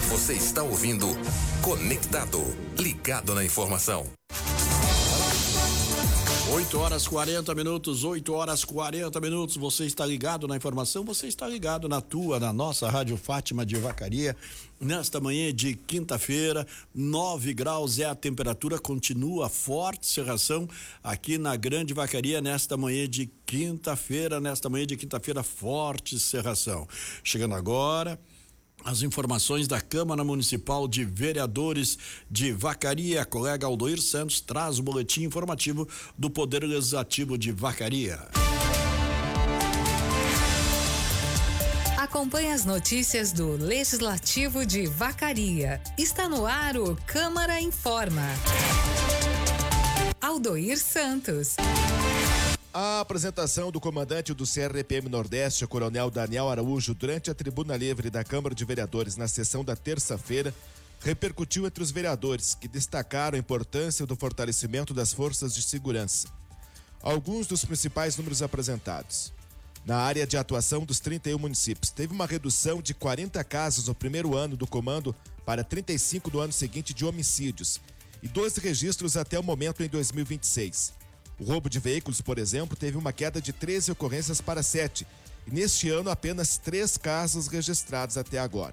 Você está ouvindo Conectado, ligado na informação. 8h40, você está ligado na informação, você está ligado na nossa Rádio Fátima de Vacaria, nesta manhã de quinta-feira, 9 graus é a temperatura, continua forte cerração aqui na Grande Vacaria nesta manhã de quinta-feira, forte cerração. Chegando agora as informações da Câmara Municipal de Vereadores de Vacaria. A colega Aldoir Santos traz o boletim informativo do Poder Legislativo de Vacaria. Acompanhe as notícias do Legislativo de Vacaria. Está no ar o Câmara Informa. Aldoir Santos. A apresentação do comandante do CRPM Nordeste, Coronel Daniel Araújo, durante a tribuna livre da Câmara de Vereadores na sessão da terça-feira, repercutiu entre os vereadores, que destacaram a importância do fortalecimento das forças de segurança. Alguns dos principais números apresentados. Na área de atuação dos 31 municípios, teve uma redução de 40 casos no primeiro ano do comando para 35 no ano seguinte de homicídios e 12 registros até o momento em 2026. O roubo de veículos, por exemplo, teve uma queda de 13 ocorrências para 7, e neste ano apenas 3 casos registrados até agora.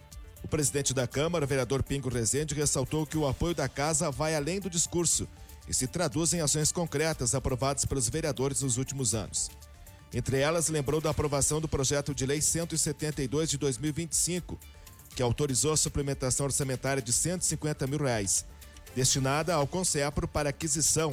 O presidente da Câmara, vereador Pingo Rezende, ressaltou que o apoio da casa vai além do discurso e se traduz em ações concretas aprovadas pelos vereadores nos últimos anos. Entre elas, lembrou da aprovação do projeto de lei 172 de 2025, que autorizou a suplementação orçamentária de R$150 mil, destinada ao Concepro para aquisição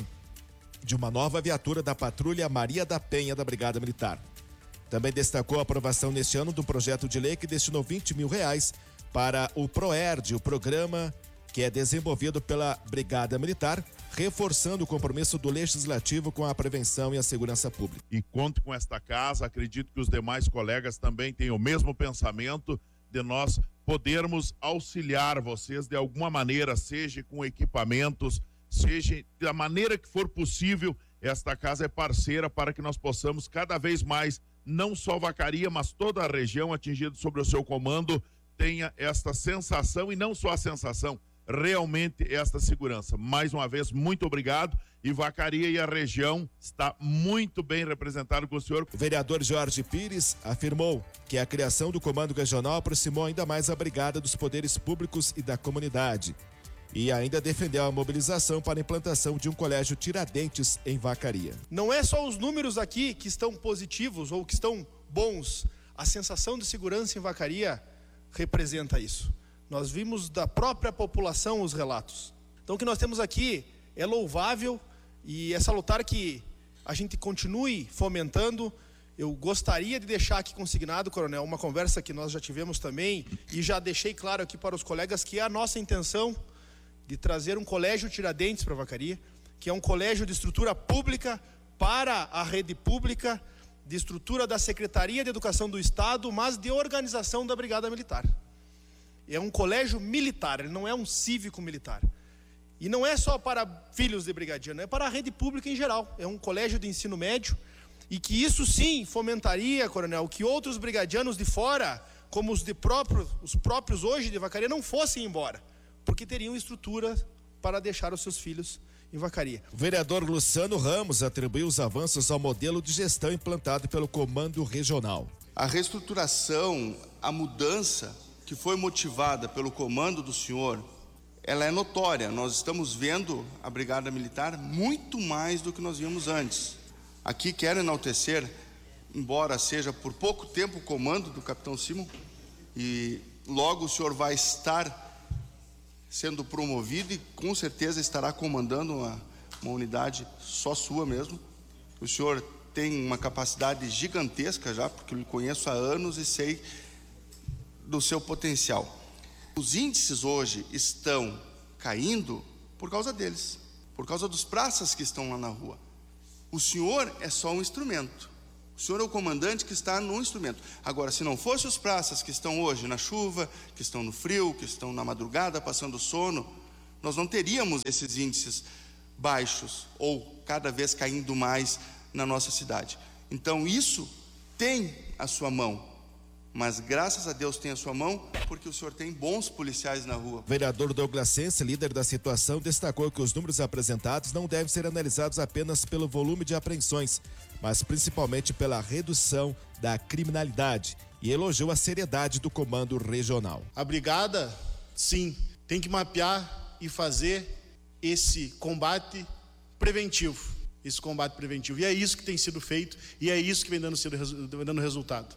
de uma nova viatura da Patrulha Maria da Penha da Brigada Militar. Também destacou a aprovação neste ano de um projeto de lei que destinou R$20 mil para o PROERD, o programa que é desenvolvido pela Brigada Militar, reforçando o compromisso do Legislativo com a prevenção e a segurança pública. E conto com esta casa, acredito que os demais colegas também têm o mesmo pensamento de nós podermos auxiliar vocês de alguma maneira, seja com equipamentos, seja da maneira que for possível. Esta casa é parceira para que nós possamos cada vez mais, não só Vacaria, mas toda a região atingida sob o seu comando, tenha esta sensação, e não só a sensação, realmente esta segurança. Mais uma vez, muito obrigado, e Vacaria e a região está muito bem representado com o senhor. O vereador Jorge Pires afirmou que a criação do comando regional aproximou ainda mais a brigada dos poderes públicos e da comunidade. E ainda defendeu a mobilização para a implantação de um colégio Tiradentes em Vacaria. Não é só os números aqui que estão positivos ou que estão bons. A sensação de segurança em Vacaria representa isso. Nós vimos da própria população os relatos. Então o que nós temos aqui é louvável e é salutar que a gente continue fomentando. Eu gostaria de deixar aqui consignado, Coronel, uma conversa que nós já tivemos também, e já deixei claro aqui para os colegas que é a nossa intenção de trazer um colégio Tiradentes para Vacaria, que é um colégio de estrutura pública para a rede pública, de estrutura da Secretaria de Educação do Estado, mas de organização da Brigada Militar. É um colégio militar, ele não é um cívico militar. E não é só para filhos de brigadiano, é para a rede pública em geral. É um colégio de ensino médio, e que isso sim fomentaria, Coronel, que outros brigadianos de fora, como os próprios hoje de Vacaria, não fossem embora, porque teriam estrutura para deixar os seus filhos em Vacaria. O vereador Luciano Ramos atribuiu os avanços ao modelo de gestão implantado pelo Comando Regional. A reestruturação, a mudança que foi motivada pelo comando do senhor, ela é notória. Nós estamos vendo a Brigada Militar muito mais do que nós víamos antes. Aqui quero enaltecer, embora seja por pouco tempo o comando do capitão Simon, e logo o senhor vai estar sendo promovido e com certeza estará comandando uma unidade só sua mesmo. O senhor tem uma capacidade gigantesca já, porque eu lhe conheço há anos e sei do seu potencial. Os índices hoje estão caindo por causa deles, por causa dos praças que estão lá na rua. O senhor é só um instrumento. O senhor é o comandante que está no instrumento. Agora, se não fosse os praças que estão hoje na chuva, que estão no frio, que estão na madrugada passando sono, nós não teríamos esses índices baixos ou cada vez caindo mais na nossa cidade. Então isso tem a sua mão. mas graças a Deus tem a sua mão, porque o senhor tem bons policiais na rua. O vereador Douglas Sense, líder da situação, destacou que os números apresentados não devem ser analisados apenas pelo volume de apreensões, mas principalmente pela redução da criminalidade, e elogiou a seriedade do comando regional. A brigada, sim, tem que mapear e fazer esse combate preventivo. E é isso que tem sido feito e é isso que vem dando resultado.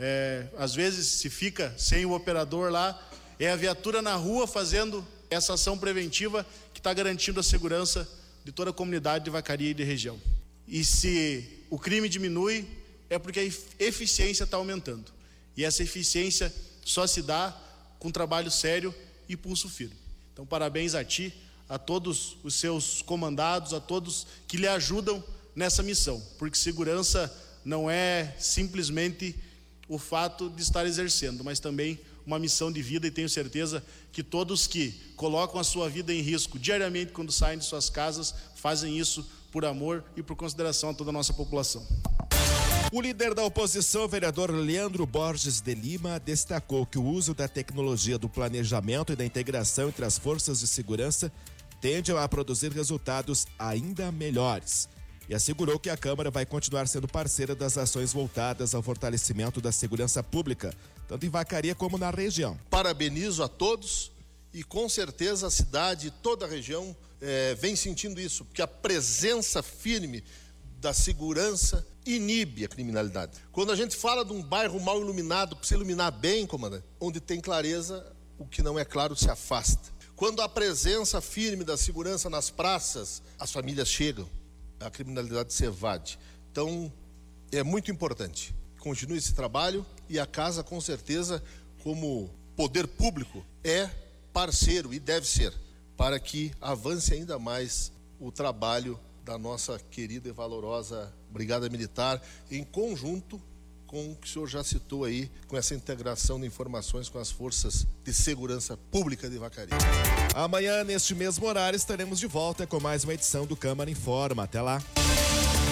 Às vezes se fica sem o operador lá, é a viatura na rua fazendo essa ação preventiva que está garantindo a segurança de toda a comunidade de Vacaria e de região. E se o crime diminui, é porque a eficiência está aumentando. E essa eficiência só se dá com trabalho sério e pulso firme. Então, parabéns a ti, a todos os seus comandados, a todos que lhe ajudam nessa missão, porque segurança não é simplesmente o fato de estar exercendo, mas também uma missão de vida, e tenho certeza que todos que colocam a sua vida em risco diariamente quando saem de suas casas, fazem isso por amor e por consideração a toda a nossa população. O líder da oposição, o vereador Leandro Borges de Lima, destacou que o uso da tecnologia do planejamento e da integração entre as forças de segurança tende a produzir resultados ainda melhores. E assegurou que a Câmara vai continuar sendo parceira das ações voltadas ao fortalecimento da segurança pública, tanto em Vacaria como na região. Parabenizo a todos e com certeza a cidade e toda a região vem sentindo isso, porque a presença firme da segurança inibe a criminalidade. Quando a gente fala de um bairro mal iluminado, precisa iluminar bem, comandante, onde tem clareza, o que não é claro se afasta. Quando a presença firme da segurança nas praças, as famílias chegam, a criminalidade se evade. Então, é muito importante. Continue esse trabalho e a casa, com certeza, como poder público, é parceiro e deve ser, para que avance ainda mais o trabalho da nossa querida e valorosa Brigada Militar, em conjunto com o que o senhor já citou aí, com essa integração de informações com as forças de segurança pública de Vacaria. Amanhã, neste mesmo horário, estaremos de volta com mais uma edição do Câmara Informa. Até lá.